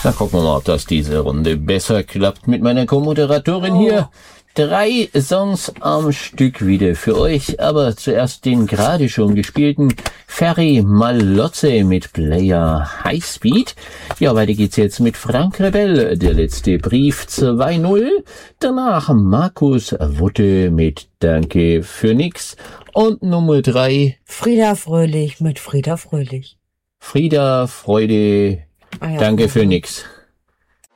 Na, gucken wir mal, ob das diese Runde besser klappt mit meiner Co-Moderatorin hier. 3 Songs am Stück wieder für euch, aber zuerst den gerade schon gespielten Ferry Malotze mit Player Highspeed. Ja, weiter geht's jetzt mit Frank Rebell, der letzte Brief 2.0. Danach Markus Wutte mit Danke für nix. Und Nummer 3. Frieda Fröhlich mit Frieda Fröhlich. Frieda, Freude, Danke für nix.